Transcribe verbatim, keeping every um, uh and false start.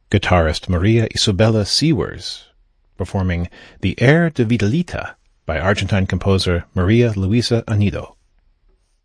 guitarist Maria Isabella Sewers, performing the Air de Vidalita by Argentine composer Maria Luisa Anido.